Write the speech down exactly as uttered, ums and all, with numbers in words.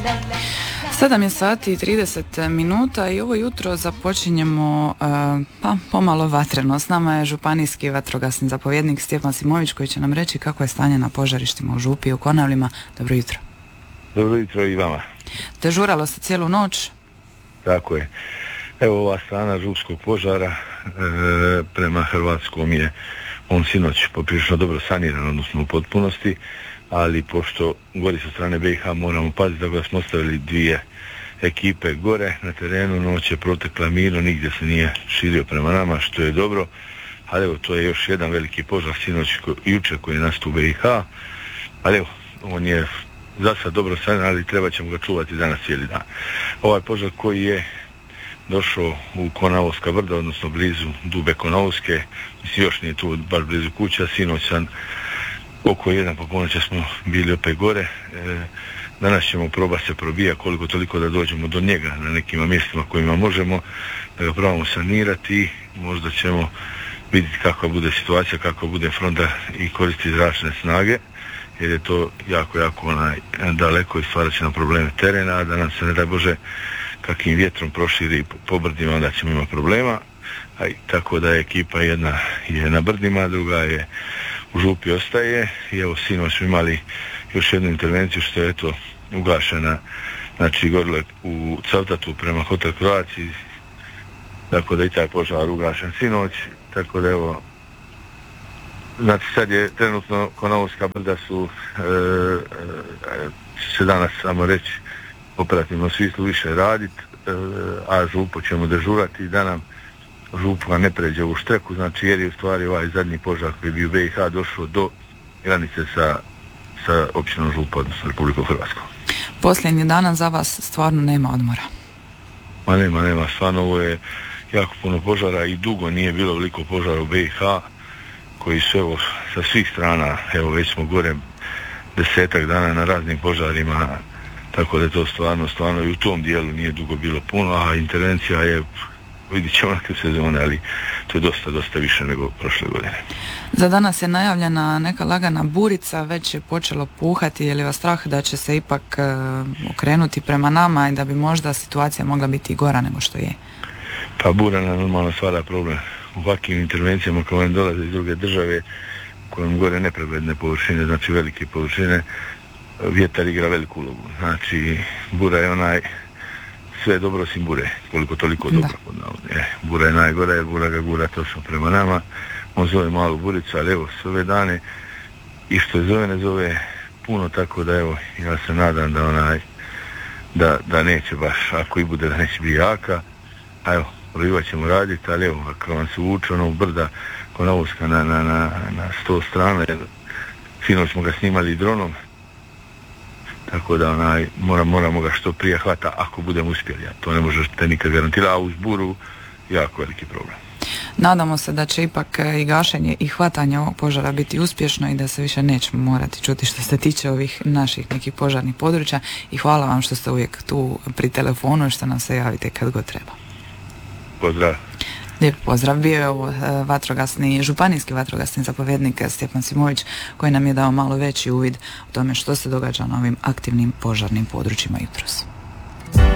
sedam je sati i trideset minuta i ovo jutro započinjemo uh, pa pomalo vatreno. S nama je županijski vatrogasni zapovjednik Stjepan Simović koji će nam reći kako je stanje na požarištima u Župi i u Konavlima. Dobro jutro. Dobro jutro i vama. Dežuralo se cijelu noć? Tako je. Evo ova strana župskog požara e, prema Hrvatskom je on sinoć poprilično dobro saniran, odnosno u potpunosti, ali pošto gori sa strane B i H moramo paziti, tako da smo ostavili dvije ekipe gore na terenu. Noć je protekla mirno, nigdje se nije širio prema nama, što je dobro, ali evo to je još jedan veliki požar sinoć, jučer koji je nastao u B i H, ali evo on je za sad dobro saniran, ali treba ćemo ga čuvati danas cijeli dan. Ovaj požar koji je došao u Konavovska brda, odnosno blizu Dube Konavovske, mislim još nije tu baš blizu kuća, sinoć sam oko jedan po ponoći smo bili opet gore. E, danas ćemo probati se probija koliko toliko da dođemo do njega na nekim mjestima kojima možemo, da ga probamo sanirati i možda ćemo vidjeti kakva bude situacija, kakva bude fronta i koristiti zračne snage, jer je to jako, jako onaj, daleko i stvarat će nam probleme terena, a da nam se ne daj Bože kakvim vjetrom proširi po brdima, onda ćemo imati problema. A i tako da je ekipa jedna je na brdima, druga je u Župi ostaje i evo sinoć smo imali još jednu intervenciju što je eto ugašena, znači gorile u Cavtatu prema Hotel Croatia, tako da i taj požar ugašen sinoć, tako da evo znači sad je trenutno Konavovska brda su e, e, se danas samo reći operativno smislu više raditi, e, a Župu ćemo dežurati da nam Župa ne pređe u štreku, znači jer je u stvari ovaj zadnji požar koji je bio u B i H došao do granice sa, sa općinom Župa, odnosno Republikom Hrvatskom. Posljednjih dana za vas stvarno nema odmora? Ma nema, nema, stvarno ovo je jako puno požara i dugo nije bilo veliko požara u B i H koji su evo sa svih strana, evo već smo gore desetak dana na raznim požarima, tako da je to stvarno, stvarno i u tom dijelu nije dugo bilo puno, a intervencija je, vidit ćemo neke sezone, ali to je dosta, dosta više nego prošle godine. Za danas je najavljena neka lagana burica, već je počelo puhati, je li vas strah da će se ipak e, okrenuti prema nama i da bi možda situacija mogla biti i gora nego što je? Pa bura nam normalno stvara problem. U ovakvim intervencijama koje dolaze iz druge države, kojom gore nepregledne površine, znači velike površine, vjetar igra veliku ulogu. Znači, bura je onaj, sve je dobro osim bure, koliko toliko dobro. E, bura je najgora jer bura ga gura točno prema nama. On zove malu buricu, ali evo, sve ove dane, i što je zove, ne zove puno, tako da evo, ja se nadam da onaj, da, da neće baš, ako i bude da neće biti jaka, a evo, probivat ćemo raditi, ali evo, ako vam se uvuče ono brda Konavovska na, na, na, na sto strana, jer sinoć smo ga snimali dronom, tako da onaj, moram, moramo ga što prije hvata ako budemo uspjeli, a to ne možete nikad garantirati, a uz buru jako veliki problem. Nadamo se da će ipak i gašenje i hvatanje ovog požara biti uspješno i da se više nećemo morati čuti što se tiče ovih naših nekih požarnih područja i hvala vam što ste uvijek tu pri telefonu i što nam se javite kad god treba. Pozdrav. Lijep pozdrav. Bio je ovo vatrogasni, županijski vatrogasni zapovjednik Stjepan Simović koji nam je dao malo veći uvid u tome što se događa na ovim aktivnim požarnim područjima jutros.